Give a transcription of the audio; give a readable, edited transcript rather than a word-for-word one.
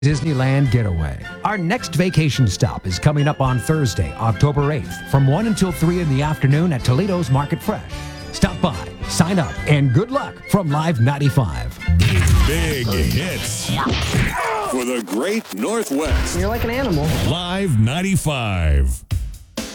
Disneyland Getaway. Our next vacation stop is coming up on Thursday, October 8th, from 1 until 3 in the afternoon at Toledo's Market Fresh. Stop by, sign up, and good luck from Live 95. Big hits for the Great Northwest. You're like an animal. Live 95.